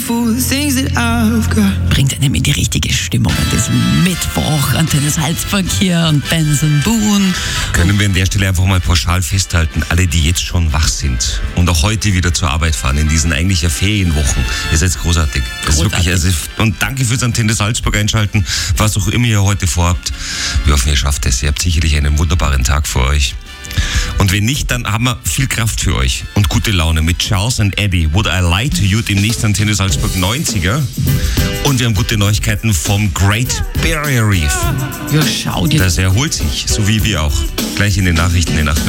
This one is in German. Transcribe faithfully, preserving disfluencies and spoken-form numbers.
beautiful things that I've got. Bringt einem in die richtige Stimmung an diesem Mittwoch. Antenne Salzburg hier und Benson Boone. Können wir an der Stelle einfach mal pauschal festhalten, alle, die jetzt schon wach sind und auch heute wieder zur Arbeit fahren, in diesen eigentlich ja Ferienwochen, ihr seid großartig. Das ist wirklich, also, und danke fürs Antenne Salzburg einschalten, was auch immer ihr heute vorhabt. Wir hoffen, ihr schafft es. Ihr habt sicherlich einen wunderbaren Tag vor euch. Und wenn nicht, dann haben wir viel Kraft für euch und gute Laune mit Charles and Eddie. Would I Lie to You, demnächst Antenne Salzburg neunziger. Und wir haben gute Neuigkeiten vom Great Barrier Reef. Ja, schau dir Das erholt sich, so wie wir auch. Gleich in den Nachrichten in acht